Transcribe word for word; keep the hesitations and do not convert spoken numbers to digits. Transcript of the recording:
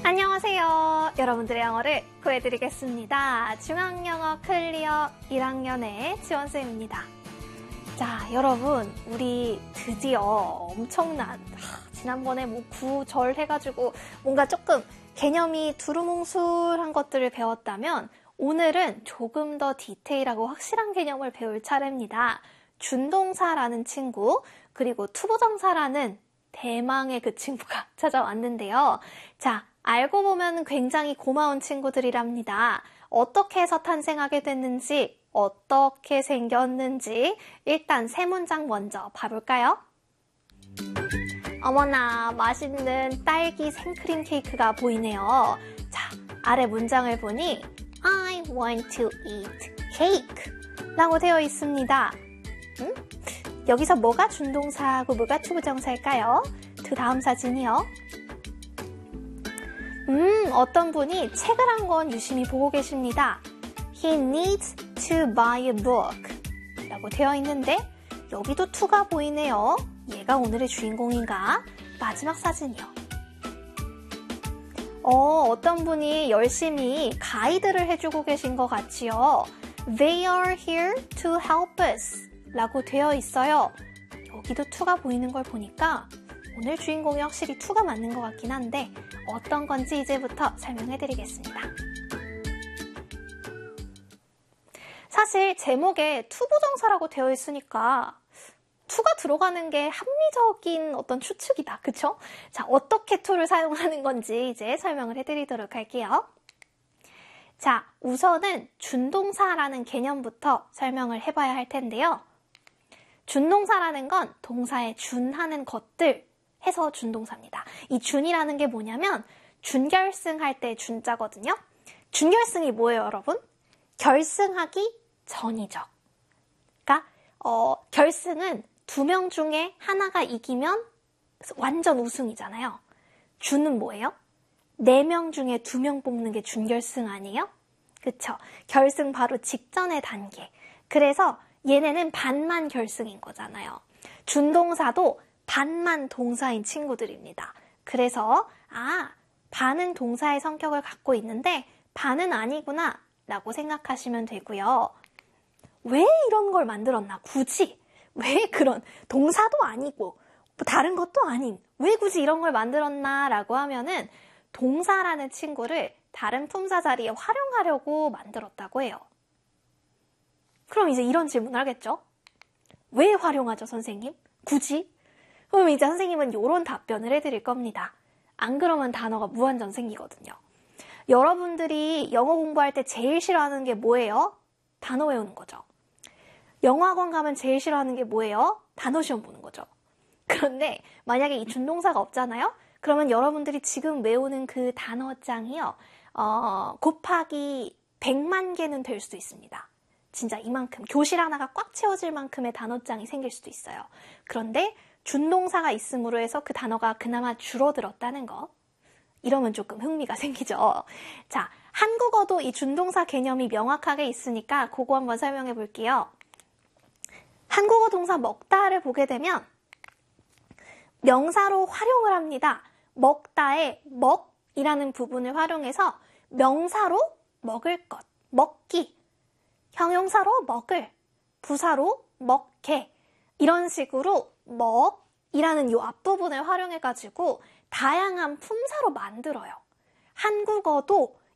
안녕하세요. 여러분들의 영어를 구해드리겠습니다. 중앙영어 클리어 일 학년의 지원쌤입니다. 자, 여러분, 우리 드디어 엄청난, 하, 지난번에 뭐 구절 해가지고 뭔가 조금 개념이 두루뭉술한 것들을 배웠다면 오늘은 조금 더 디테일하고 확실한 개념을 배울 차례입니다. 준동사라는 친구, 그리고 투부정사라는 대망의 그 친구가 찾아왔는데요. 자, 알고 보면 굉장히 고마운 친구들이랍니다. 어떻게 해서 탄생하게 됐는지, 어떻게 생겼는지 일단 세 문장 먼저 봐볼까요? 어머나, 맛있는 딸기 생크림 케이크가 보이네요. 자, 아래 문장을 보니 I want to eat cake 라고 되어 있습니다. 음? 여기서 뭐가 준동사하고 뭐가 투부정사일까요? 그 다음 사진이요. 음, 어떤 분이 책을 한 권 유심히 보고 계십니다. He needs to buy a book 라고 되어 있는데 여기도 to가 보이네요. 얘가 오늘의 주인공인가? 마지막 사진이요. 어, 어떤 분이 열심히 가이드를 해주고 계신 것 같지요. They are here to help us 라고 되어 있어요. 여기도 to가 보이는 걸 보니까 오늘 주인공이 확실히 to가 맞는 것 같긴 한데 어떤 건지 이제부터 설명해 드리겠습니다. 사실 제목에 투부정사라고 되어 있으니까 to가 들어가는 게 합리적인 어떤 추측이다. 그쵸? 자, 어떻게 to를 사용하는 건지 이제 설명을 해드리도록 할게요. 자, 우선은 준동사라는 개념부터 설명을 해봐야 할 텐데요. 준동사라는 건 동사에 준하는 것들 해서 준동사입니다. 이 준이라는 게 뭐냐면 준결승할 때 준자거든요. 준결승이 뭐예요, 여러분? 결승하기 전이죠. 그러니까 어, 결승은 두 명 중에 하나가 이기면 완전 우승이잖아요. 준은 뭐예요? 네 명 중에 두 명 뽑는 게 준결승 아니에요? 그쵸? 결승 바로 직전의 단계. 그래서 얘네는 반만 결승인 거잖아요. 준동사도 반만 동사인 친구들입니다. 그래서 아, 반은 동사의 성격을 갖고 있는데 반은 아니구나 라고 생각하시면 되고요. 왜 이런 걸 만들었나? 굳이 왜 그런 동사도 아니고 다른 것도 아닌 왜 굳이 이런 걸 만들었나 라고 하면은 동사라는 친구를 다른 품사 자리에 활용하려고 만들었다고 해요. 그럼 이제 이런 질문을 하겠죠? 왜 활용하죠, 선생님? 굳이? 그럼 이제 선생님은 이런 답변을 해드릴 겁니다. 안 그러면 단어가 무한정 생기거든요. 여러분들이 영어 공부할 때 제일 싫어하는 게 뭐예요? 단어 외우는 거죠. 영어학원 가면 제일 싫어하는 게 뭐예요? 단어 시험 보는 거죠. 그런데 만약에 이 준동사가 없잖아요? 그러면 여러분들이 지금 외우는 그 단어장이요. 어, 곱하기 백만 개는 될 수도 있습니다. 진짜 이만큼, 교실 하나가 꽉 채워질 만큼의 단어장이 생길 수도 있어요. 그런데 준동사가 있음으로 해서 그 단어가 그나마 줄어들었다는 거. 이러면 조금 흥미가 생기죠. 자, 한국어도 이 준동사 개념이 명확하게 있으니까 그거 한번 설명해 볼게요. 한국어 동사 먹다를 보게 되면 명사로 활용을 합니다. 먹다의 먹이라는 부분을 활용해서 명사로 먹을 것, 먹기, 형용사로 먹을, 부사로 먹게 이런 식으로 먹이라는 이 앞부분을 활용해가지고 다양한 품사로 만들어요. 한국어도